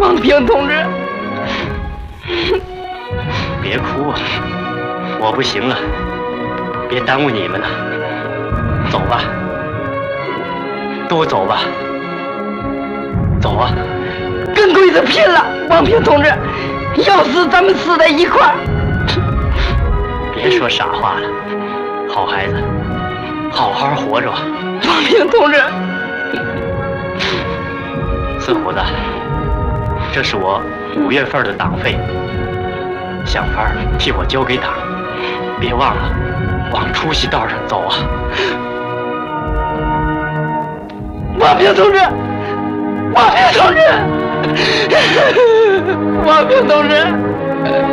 王平同志， 别哭啊，我不行了，别耽误你们了，走吧，都走吧，走啊！ 跟鬼子拼了，王平同志，要死咱们死在一块儿。 别说傻话了，好孩子，好好活着吧。 王平同志， 四虎子，这是我5月份的党费，想法替我交给党，别忘了往出息道上走啊！ 王平同志，王平同志，王平同志。